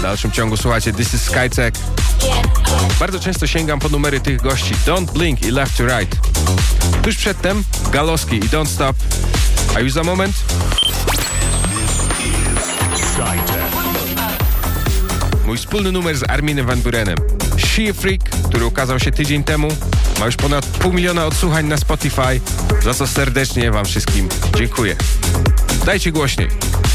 dalszym ciągu słuchacie This is Skytech. Bardzo często sięgam po numery tych gości Don't Blink i Left to Right. Tuż przedtem Galowski i Don't Stop. A już za moment mój wspólny numer z Arminem van Burenem. She Freak, który ukazał się tydzień temu. Ma już ponad 500 000 odsłuchań na Spotify, za co serdecznie wam wszystkim dziękuję. Dajcie głośniej.